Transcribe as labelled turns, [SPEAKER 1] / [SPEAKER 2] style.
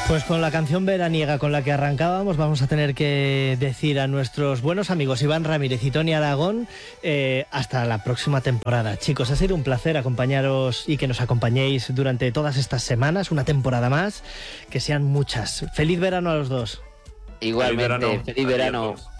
[SPEAKER 1] Pues con la canción veraniega con la que arrancábamos vamos a tener que decir a nuestros buenos amigos Iván Ramírez y Tony Aragón hasta la próxima temporada. Chicos, ha sido un placer acompañaros y que nos acompañéis durante todas estas semanas, una temporada más, que sean muchas. Feliz verano a los dos.
[SPEAKER 2] Igualmente, feliz verano.